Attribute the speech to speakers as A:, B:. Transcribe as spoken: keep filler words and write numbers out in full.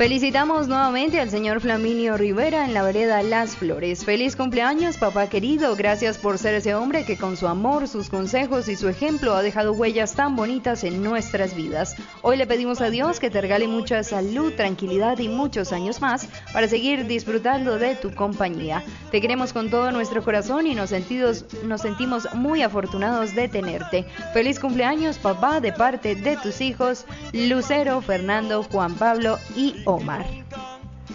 A: Felicitamos nuevamente al señor Flaminio Rivera en la vereda Las Flores. Feliz cumpleaños, papá querido. Gracias por ser ese hombre que con su amor, sus consejos y su ejemplo ha dejado huellas tan bonitas en nuestras vidas. Hoy le pedimos a Dios que te regale mucha salud, tranquilidad y muchos años más para seguir disfrutando de tu compañía. Te queremos con todo nuestro corazón y nos, sentidos, nos sentimos muy afortunados de tenerte. Feliz cumpleaños, papá, de parte de tus hijos Lucero, Fernando, Juan Pablo y Omar.